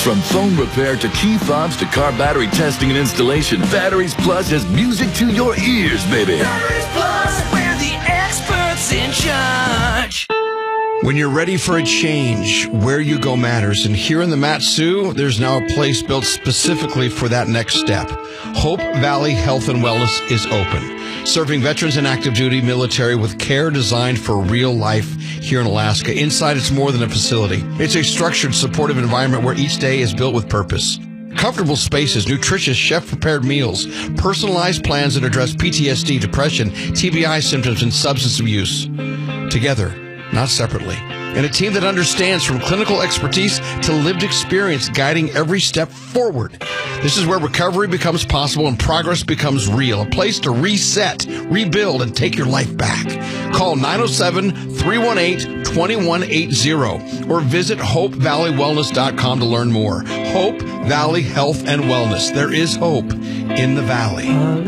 From phone repair to key fobs to car battery testing and installation, Batteries Plus has music to your ears, baby. Batteries Plus, we're the experts in charge. When you're ready for a change, where you go matters. And here in the Mat-Su, there's now a place built specifically for that next step. Hope Valley Health and Wellness is open, serving veterans and active duty military with care designed for real life here in Alaska. Inside, it's more than a facility. It's a structured, supportive environment where each day is built with purpose. Comfortable spaces, nutritious, chef-prepared meals, personalized plans that address PTSD, depression, TBI symptoms, and substance abuse. Together, not separately. And a team that understands from clinical expertise to lived experience, guiding every step forward. This is where recovery becomes possible and progress becomes real. A place to reset, rebuild, and take your life back. Call 907-318-2180 or visit HopeValleyWellness.com to learn more. Hope Valley Health and Wellness. There is hope in the valley.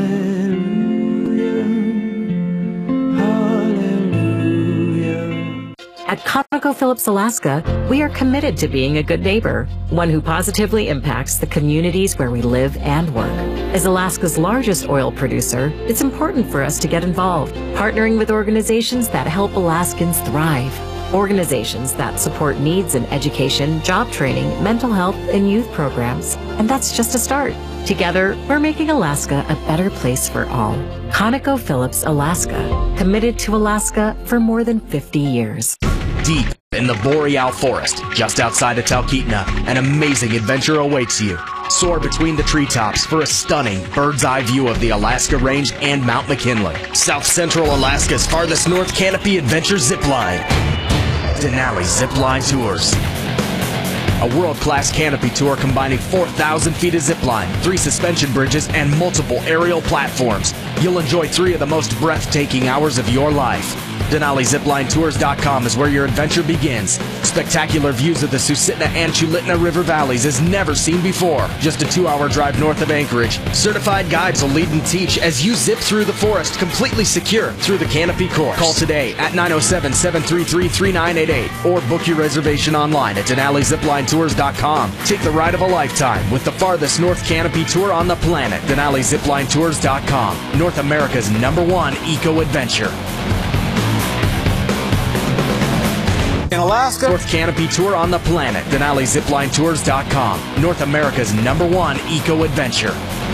At ConocoPhillips Alaska, we are committed to being a good neighbor, one who positively impacts the communities where we live and work. As Alaska's largest oil producer, it's important for us to get involved, partnering with organizations that help Alaskans thrive. Organizations that support needs in education, job training, mental health, and youth programs. And that's just a start. Together, we're making Alaska a better place for all. ConocoPhillips Alaska, committed to Alaska for more than 50 years. Deep in the Boreal Forest, just outside of Talkeetna, an amazing adventure awaits you. Soar between the treetops for a stunning bird's-eye view of the Alaska Range and Mount McKinley. South Central Alaska's farthest north canopy adventure zipline. Denali Zipline Tours. A world-class canopy tour combining 4,000 feet of zipline, 3 suspension bridges, and multiple aerial platforms. You'll enjoy 3 of the most breathtaking hours of your life. DenaliZiplineTours.com is where your adventure begins. Spectacular views of the Susitna and Chulitna River valleys as never seen before. Just a 2-hour drive north of Anchorage. Certified guides will lead and teach as you zip through the forest completely secure through the canopy course. Call today at 907-733-3988 or book your reservation online at DenaliZiplineTours.com. Take the ride of a lifetime with the farthest north canopy tour on the planet. DenaliZiplineTours.com, North America's #1 eco-adventure. In Alaska, Fourth canopy tour on the planet. DenaliZiplineTours.com, North America's #1 eco-adventure.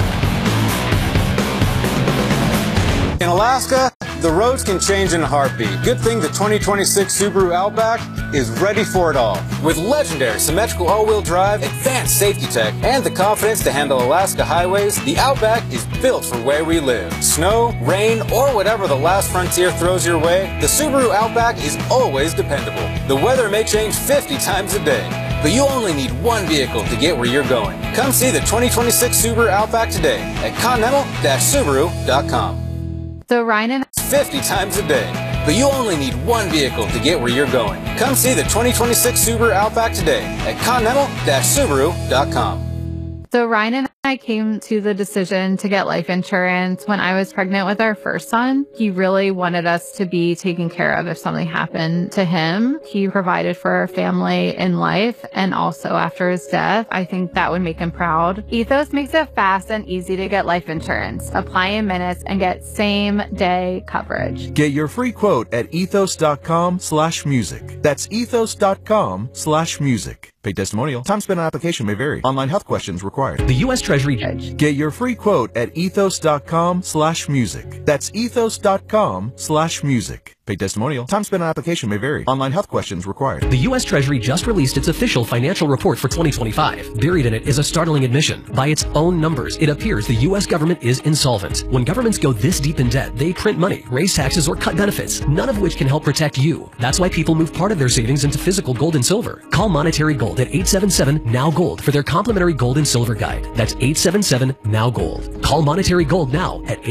In Alaska, the roads can change in a heartbeat. Good thing the 2026 Subaru Outback is ready for it all. With legendary symmetrical all-wheel drive, advanced safety tech, and the confidence to handle Alaska highways, the Outback is built for where we live. Snow, rain, or whatever the last frontier throws your way, the Subaru Outback is always dependable. The weather may change 50 times a day, but you only need one vehicle to get where you're going. Come see the 2026 Subaru Outback today at Continental-Subaru.com. So Ryan and 50 times a day, but you only need one vehicle to get where you're going. Come see the 2026 Subaru Outback today at Continental-Subaru.com. So Ryan and I came to the decision to get life insurance when I was pregnant with our first son. He really wanted us to be taken care of if something happened to him. He provided for our family in life and also after his death. I think that would make him proud. Ethos makes it fast and easy to get life insurance. Apply in minutes and get same-day coverage. Get your free quote at ethos.com/music. That's ethos.com/music. Paid testimonial. Time spent on application may vary. Online health questions required. The U.S. Treasury Judge. Get your free quote at ethos.com/music. That's ethos.com/music. Paid testimonial. Time spent on application may vary. Online health questions required. The U.S. Treasury just released its official financial report for 2025. Buried in it is a startling admission. By its own numbers, it appears the U.S. government is insolvent. When governments go this deep in debt, they print money, raise taxes, or cut benefits, none of which can help protect you. That's why people move part of their savings into physical gold and silver. Call Monetary Gold at 877-NOW-GOLD for their complimentary gold and silver guide. That's 877-NOW-GOLD. Call Monetary Gold now at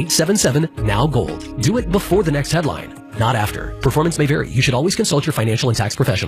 877-NOW-GOLD. Do it before the next headline, not after. Performance may vary. You should always consult your financial and tax professional.